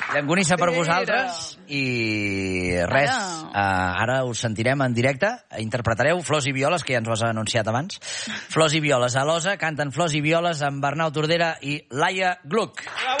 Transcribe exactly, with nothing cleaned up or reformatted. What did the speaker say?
Llangonissa per vosaltres i res, uh, ara us sentirem en directe, interpretareu Flors i Violes, que ja ens ho has anunciat abans. Flors i Violes a l'Osa, canten Flors i Violes amb Arnau Tordera i Laia Gluck. Bravo!